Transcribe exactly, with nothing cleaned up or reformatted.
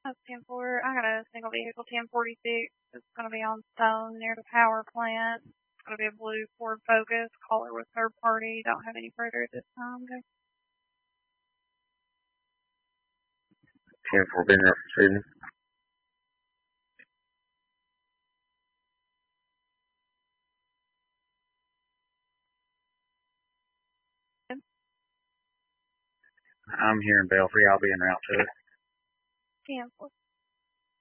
That's ten four. I got a single vehicle ten forty-six. It's going to be on Stone near the power plant. It's going to be a blue Ford Focus. Caller with third party. Don't have any further at this time. Okay. ten four been up for evening. I'm here in Belfry. I'll be en route to it. ten four.